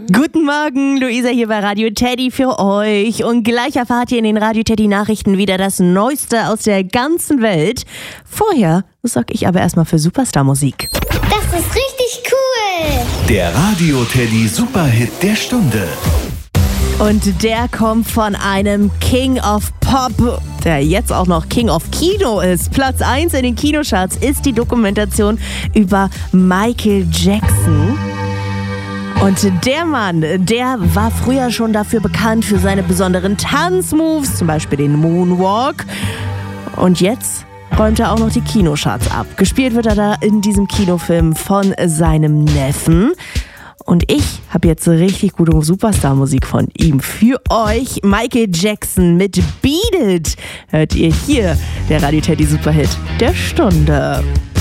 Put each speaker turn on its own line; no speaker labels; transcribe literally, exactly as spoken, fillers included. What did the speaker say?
Guten Morgen, Luisa hier bei Radio Teddy für euch. Und gleich erfahrt ihr in den Radio Teddy Nachrichten wieder das Neueste aus der ganzen Welt. Vorher sorge ich aber erstmal für Superstar-Musik.
Das ist richtig cool.
Der Radio Teddy Superhit der Stunde.
Und der kommt von einem King of Pop, der jetzt auch noch King of Kino ist. Platz eins in den Kinocharts ist die Dokumentation über Michael Jackson. Und der Mann, der war früher schon dafür bekannt für seine besonderen Tanzmoves, zum Beispiel den Moonwalk. Und jetzt räumt er auch noch die Kinocharts ab. Gespielt wird er da in diesem Kinofilm von seinem Neffen. Und ich habe jetzt richtig gute Superstar-Musik von ihm für euch. Michael Jackson mit Beat It hört ihr hier, der Radio Teddy Superhit der Stunde.